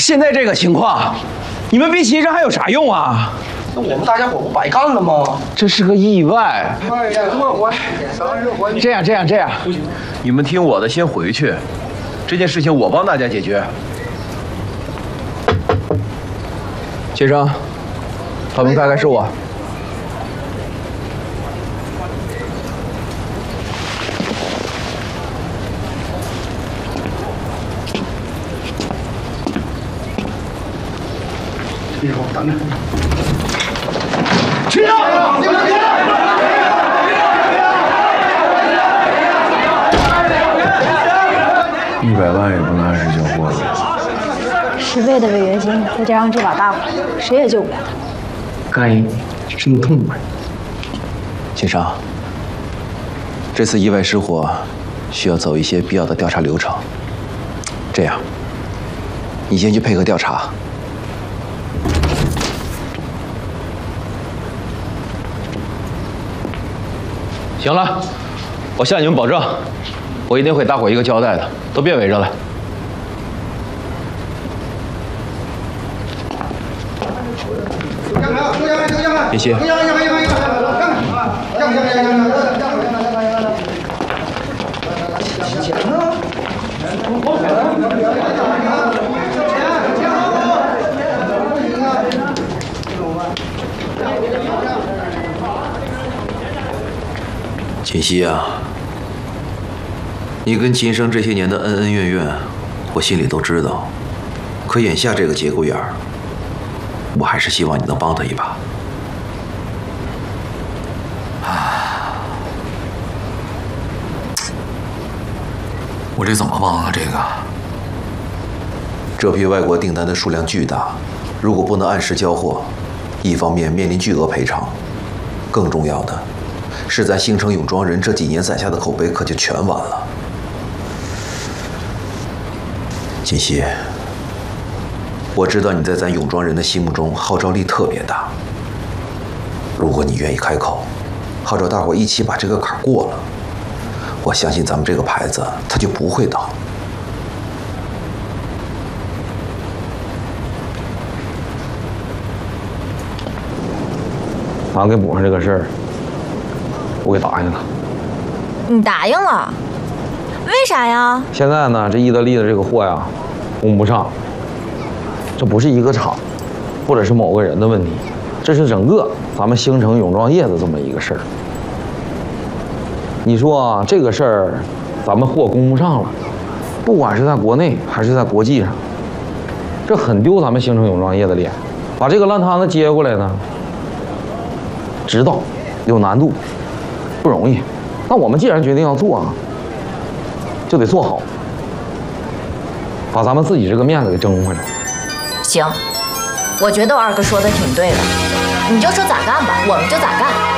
现在这个情况，你们比起医生还有啥用啊？ 那我们大家伙不白干了吗？ 这是个意外。这样，你们听我的，先回去。这件事情我帮大家解决。先生，把门开是我。 一会儿等着。 去啊！ 100万也不能按时交货了。 10倍的违约金，再加上这把大火，谁也救不了他。 该，真痛快。 先生，这次意外失火需要走一些必要的调查流程。这样，你先去配合调查。行了，我向你们保证，我一定会大伙一个交代的，都别围着了。别谢。锦溪啊，你跟秦生这些年的恩恩怨怨，我心里都知道。可眼下这个节骨眼儿，我还是希望你能帮他一把。 我这怎么帮啊？ 这批外国订单的数量巨大，如果不能按时交货，一方面面临巨额赔偿，更重要的是咱星城泳装人这几年攒下的口碑可就全完了。锦溪，我知道你在咱泳装人的心目中号召力特别大，如果你愿意开口，号召大伙一起把这个坎过了，我相信咱们这个牌子它就不会倒。 咱给补上这个事儿，我给答应了。 你答应了？为啥呀？ 现在呢，这意大利的这个货呀，供不上。这不是一个厂，或者是某个人的问题，这是整个咱们星城泳装业的这么一个事儿。你说这个事儿，咱们货供不上了，不管是在国内还是在国际上，这很丢咱们星城泳装业的脸。把这个烂摊子接过来呢，知道有难度，不容易。那我们既然决定要做啊，就得做好，把咱们自己这个面子给争回来。 行，我觉得我二哥说的挺对的，你就说咋干吧，我们就咋干。